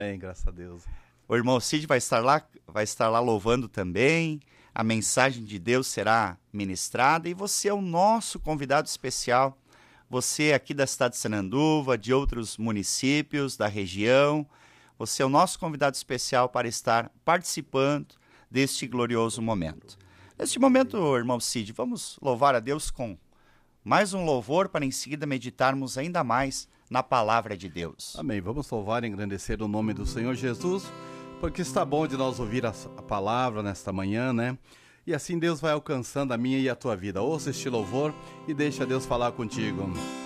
Graças a Deus. O irmão Cid vai estar lá louvando também. A mensagem de Deus será ministrada e você é o nosso convidado especial. Você aqui da cidade de Sananduva, de outros municípios da região, você é o nosso convidado especial para estar participando deste glorioso momento. Neste momento, irmão Cid, vamos louvar a Deus com mais um louvor para em seguida meditarmos ainda mais na palavra de Deus. Amém. Vamos louvar e engrandecer o nome do Senhor Jesus, porque está bom de nós ouvir a palavra nesta manhã, né? E assim Deus vai alcançando a minha e a tua vida. Ouça este louvor e deixa Deus falar contigo.